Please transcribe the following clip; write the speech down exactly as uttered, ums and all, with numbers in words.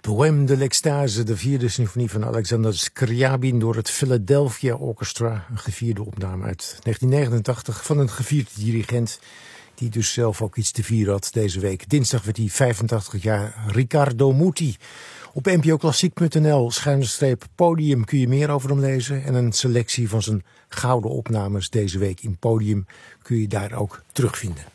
Poème de l'Extase, de vierde symfonie van Alexander Scriabin door het Philadelphia Orchestra. Een gevierde opname uit negentien negenentachtig van een gevierde dirigent die dus zelf ook iets te vieren had deze week. Dinsdag werd hij vijfentachtig jaar, Riccardo Muti. Op n p o klassiek punt n l schuine streep podium kun je meer over hem lezen. En een selectie van zijn gouden opnames deze week in Podium kun je daar ook terugvinden.